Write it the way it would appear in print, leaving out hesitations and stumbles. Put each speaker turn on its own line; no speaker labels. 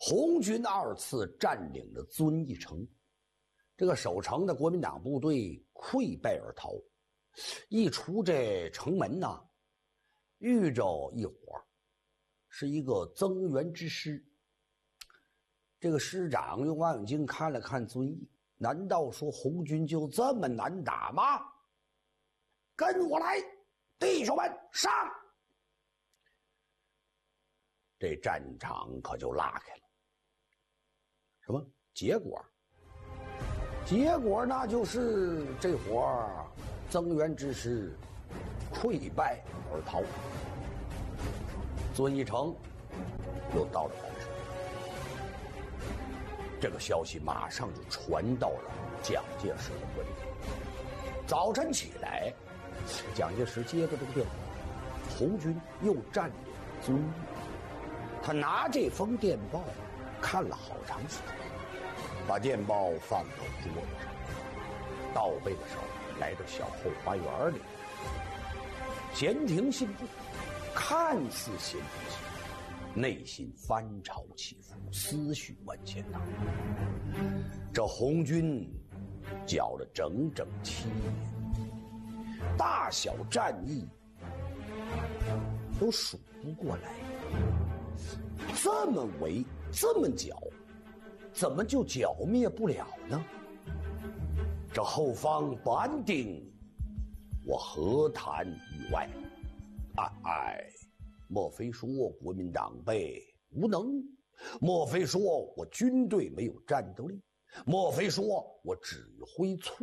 红军2次占领了遵义城，这个守城的国民党部队溃败而逃。一出这城门呐，遇着一伙是一个增援之师。这个师长用望远镜看了看遵义，难道说红军就这么难打吗？跟我来，弟兄们上！这战场可就拉开了。什么结果？结果那就是这伙增援之师溃败而逃，遵义城又到了半水。这个消息马上就传到了蒋介石的官邸。早晨起来，蒋介石接到这个电话，红军又占领遵义。他拿这封电报看了好长时间，把电报放到桌子上。到背的时候，来到小后花园里，闲庭信步，看似闲庭信步，内心翻潮起伏，思绪万千呐。这红军搅了整整7年，大小战役都数不过来，这么围，这么搅，怎么就剿灭不了呢？这后方不安定，我何谈于外？莫非说国民党被无能？莫非说我军队没有战斗力？莫非说我指挥错